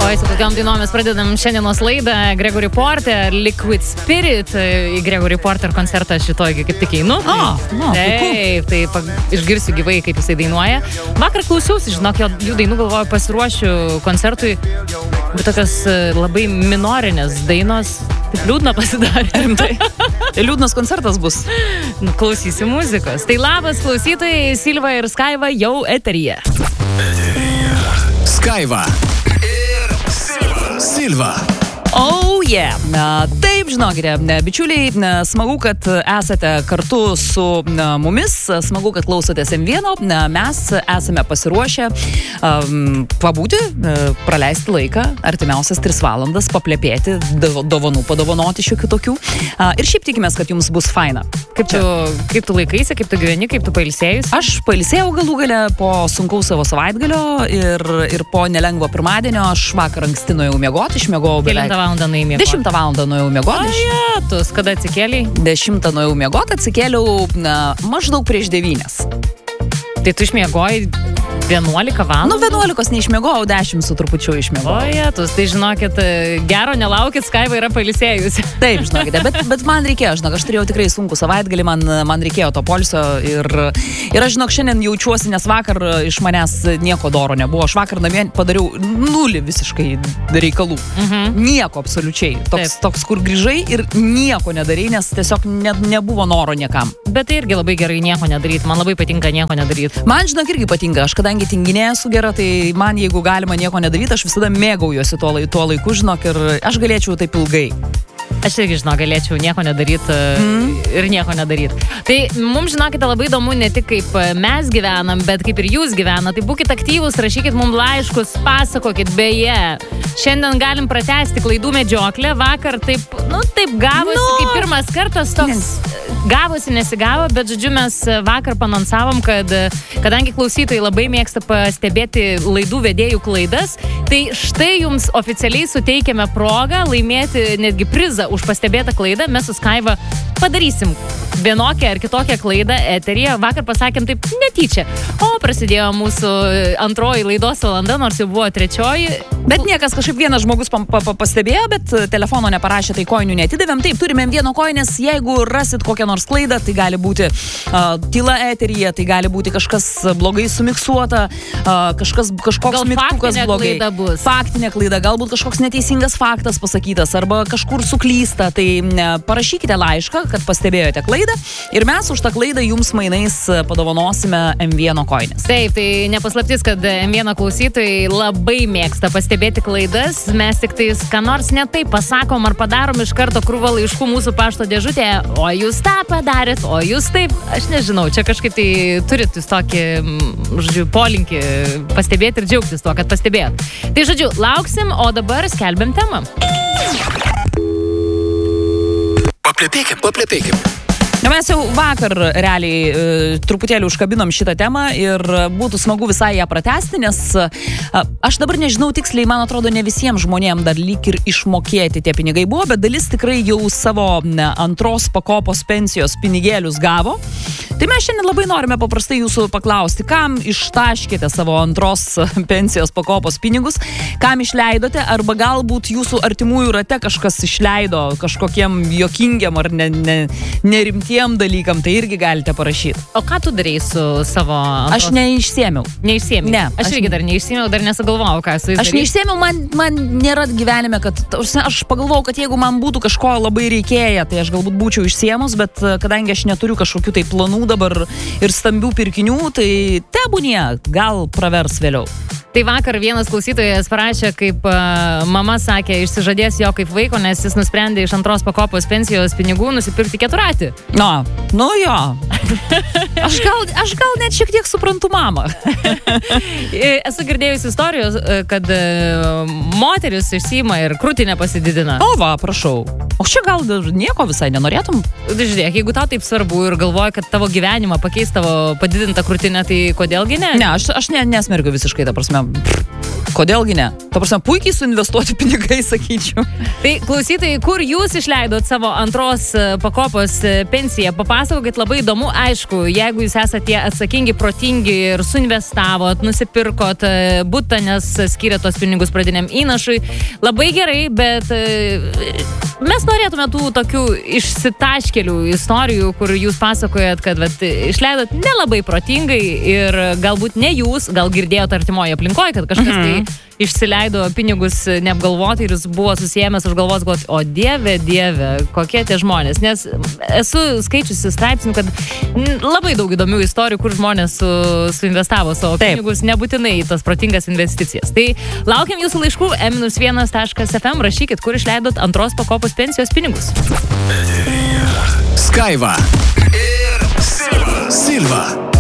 Oi, su tokiam dainom mes pradedam šiandienos laidą. Gregory Porter, Liquid Spirit. Į Gregory Porter koncertą šitoj kaip tik einu. Taip, išgirsiu gyvai, kaip jisai dainuoja. Vakar klausiausi, žinok, jų dainų galvoju pasiruošiu koncertui, bet tokios labai minorinės dainos. Taip liūdna pasidarė. Rimtai. Liūdnas koncertas bus. Klausysi muzikos. Tai labas klausytojai, Silva ir Skaiva jau eteryje. Skaiva ir Silva. Oh yeah. Taip, žinokite, bičiuliai, smagu, kad esate kartu su mumis, smagu, kad klausotės M1, mes esame pasiruošę pabūti, praleisti laiką, artimiausias 3 valandas, paplepėti, dovanų padovanoti šiokių tokių ir šiaip tikimės, kad jums bus faina. Kaip tu laikaisi, kaip tu gyveni, kaip tu pailsėjus? Aš pailsėjau galų galę po sunkaus savo savaitgalio ir po nelengvo pirmadienio. Aš vakar anksti nuėjau miegoti, išmiegojau beveik 10 valandą nuėjau miegoti. Ajatus, kada atsikėliai? 10 nuėjau miegoti, atsikėliau maždaug prieš 9. Tai tu išmiegojai 11 valandų? 11 neišmiegojau, 10 su trupučiu išmiegojau. Ojetus, tai žinokit, gero nelaukit, Skaiva yra pailsėjusi. Taip, žinokite, bet man reikėjo, aš turėjau tikrai sunkų savaitgalį, man reikėjo to poilsio ir aš, žinok, šiandien jaučiuosi, nes vakar iš manęs nieko doro nebuvo. Aš vakar namie padariau 0 visiškai reikalų. Nieko absoliučiai. Toks, kur grįžai ir nieko nedarai, nes tiesiog nebuvo noro niekam. Bet tai irgi labai gerai nieko nedaryti. Man labai patinka nieko nedaryti. Man, žinok, irgi patinka. Aš kadangi tinginė esu gera, tai man, jeigu galima nieko nedaryti, aš visada mėgaujuosi tuo laiku, žinok, ir aš galėčiau taip ilgai. Aš irgi, žinok, galėčiau nieko nedaryti ir nieko nedaryti. Tai mums, žinokite, labai įdomu ne tik kaip mes gyvenam, bet kaip ir jūs gyvenat. Tai būkite aktyvūs, rašykit mums laiškus, pasakokit. Beje, šiandien galim pratęsti klaidų medžioklę. Vakar taip gavosi, kaip pirmas kartas toks... Gavosi, nesigavo, bet žodžiu mes vakar panonsavom, kad kadangi klausytojai labai mėgsta pastebėti laidų vedėjų klaidas, tai štai jums oficialiai suteikėme progą laimėti netgi prizą už pastebėtą klaidą. Mes su Skaiva padarysim vienokią ar kitokią klaidą eteryje. Vakar pasakėm taip netyčia. O prasidėjo mūsų antroji laidos valanda, nors jau buvo 3. Bet niekas kažkaip vienas žmogus pastebėjo, bet telefono neparašė, tai kojinių neatidavėm. Taip, turime 1 koinės, jeigu rasit kokią nors klaidą, tai gali būti tyla eteryje, tai gali būti kažkas blogai sumiksuota, kažkoks mygtukas blogai. Faktinė klaida, galbūt kažkoks neteisingas faktas pasakytas, arba kažkur suklysta. Tai parašykite laišką, kad pastebėjote klaidą ir mes už tą klaidą jums mainais padovanosime M1 koinės. Taip, tai nepaslaptis, kad M1 klausytojai labai mėgsta pastebėti klaidas. Mes tik tais, ką nors ne taip pasakom ar padarom iš karto krūvą laiškų mūsų pašto dėžutėje. O jūs tą padarėt, o jūs taip, aš nežinau, čia kažkaip tai turit jūs tokį, žodžiu, polinkį pastebėti ir džiaugtis tuo, kad pastebėjot. Tai, žodžiu, lauksim, o dabar skelbiam temą. Paplepėkim. Mes jau vakar realiai truputėlį užkabinom šitą temą ir būtų smagu visai ją pratęsti, nes aš dabar nežinau tiksliai, man atrodo, ne visiems žmonėms dar lyg ir išmokėti tie pinigai buvo, bet dalis tikrai jau savo 2 pakopos pensijos pinigėlius gavo. Tai mes šiandien labai norime paprastai jūsų paklausti, kam ištaškėte savo 2 pensijos pakopos pinigus, kam išleidote, arba galbūt jūsų artimųjų rate kažkas išleido kažkokiem jokingiam ar nerimtiem dalykam, tai irgi galite parašyti. O ką tu darei su savo... Aš neišsėmiau. Neišsėmiau? Ne. Aš irgi dar neišsėmiau, dar nesugalvojau, ką su jais daryti. Aš neišsėmiau, man nėra gyvenime, kad... Aš pagalvojau, kad jeigu man būtų kažko labai reikėję, tai aš galbūt būčiau išsėmus, bet kadangi aš neturiu kažkokių tai planų dabar ir stambių pirkinių, tai tebūnie, gal pravers vėliau. Tai vakar vienas klausytojas parašė, kaip mama sakė, išsižadės jo kaip vaiko, nes jis nusprendė iš 2 pakopos pensijos pinigų nusipirkti 4-ratį. Nu jo. Aš gal net šiek tiek suprantu mamą. Esu girdėjusi istorijos, kad moteris išsiima ir krūtinę pasididina. O va, prašau. O čia gal nieko visai nenorėtum? Žiūrėk, jeigu tau taip svarbu ir galvoji, kad tavo gyvenimą pakeis tavo padidintą krūtinę, tai kodėlgi ne? Ne, aš nesmergiu visiškai, ta prasme. Kodėlgi ne? Ta prasme, puikiai suinvestuoti pinigai, sakyčiau. Tai klausytojai, kur jūs išleidot savo antros pakopos pensiją? Papasakokit, labai įdomu. Aišku, jeigu jūs esate tie atsakingi, protingi ir suinvestavot, nusipirkot butą, nes skyrėt tos pinigus pradiniam įnašui, labai gerai, bet mes norėtume tų tokių išsitaškelių istorijų, kur jūs pasakojat, kad išleidot nelabai protingai ir galbūt ne jūs, gal girdėjot artimoje aplinkoje, kad kažkas tai išsileido pinigus neapgalvotai ir jis buvo susijęs už galvos, o dieve, kokie tie žmonės. Nes esu skaičiusi straipsnių, kad labai daug įdomių istorijų, kur žmonės suinvestavo savo pinigus, nebūtinai į tas protingas investicijas. Tai laukiam jūsų laiškų m-1.fm, rašykit, kur išleidot antros pakopos pensijos pinigus. Skaiva ir Silva.